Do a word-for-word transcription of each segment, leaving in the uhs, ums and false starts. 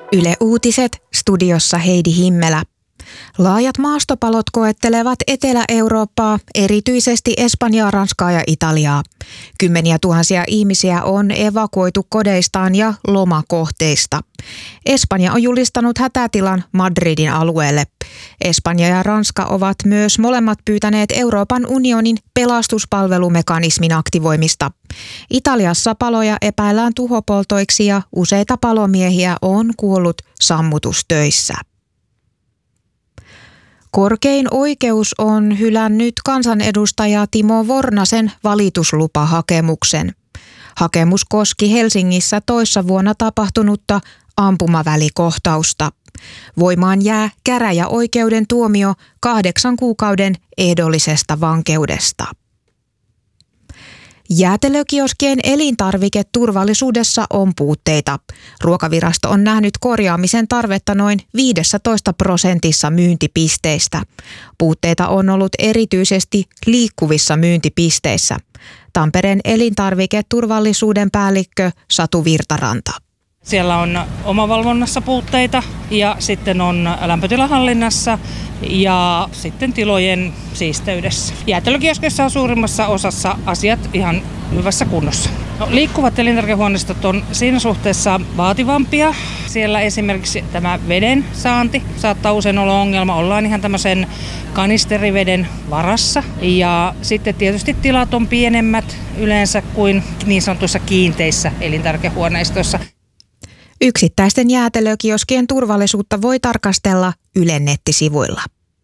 Yle Uutiset, studiossa Heidi Himmelä. Laajat maastopalot koettelevat Etelä-Eurooppaa, erityisesti Espanjaa, Ranskaa ja Italiaa. Kymmeniä tuhansia ihmisiä on evakuoitu kodeistaan ja lomakohteista. Espanja on julistanut hätätilan Madridin alueelle. Espanja ja Ranska ovat myös molemmat pyytäneet Euroopan unionin pelastuspalvelumekanismin aktivoimista. Italiassa paloja epäillään tuhopoltoiksi ja useita palomiehiä on kuollut sammutustöissä. Korkein oikeus on hylännyt kansanedustaja Timo Vornasen valituslupahakemuksen. Hakemus koski Helsingissä toissa vuonna tapahtunutta ampumavälikohtausta. Voimaan jää käräjäoikeuden tuomio kahdeksan kuukauden ehdollisesta vankeudesta. Jäätelökioskien elintarviketurvallisuudessa on puutteita. Ruokavirasto on nähnyt korjaamisen tarvetta noin viisitoista prosentissa myyntipisteistä. Puutteita on ollut erityisesti liikkuvissa myyntipisteissä. Tampereen elintarviketurvallisuuden päällikkö Satu Virtaranta. Siellä on omavalvonnassa puutteita ja sitten on lämpötilahallinnassa ja sitten tilojen siisteydessä. Jäätelökioskeissa on suurimmassa osassa asiat ihan hyvässä kunnossa. No, liikkuvat elintarvikehuoneistot on siinä suhteessa vaativampia. Siellä esimerkiksi tämä veden saanti saattaa usein olla ongelma. Ollaan ihan tämmöisen kanisteriveden varassa. Ja sitten tietysti tilat on pienemmät yleensä kuin niin sanotuissa kiinteissä elintarvikehuoneistoissa. Yksittäisten jäätelökioskien turvallisuutta voi tarkastella Ylen nettisivuilla.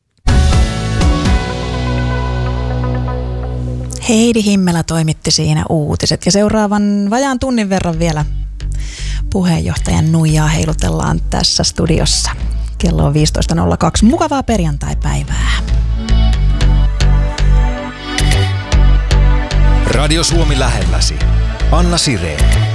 Heidi Himmelä toimitti siinä uutiset ja seuraavan vajaan tunnin verran vielä puheenjohtajan nuijaa heilutellaan tässä studiossa. Kello on viisitoista nolla kaksi. Mukavaa perjantaipäivää. Radio Suomi lähelläsi. Anna Sireen.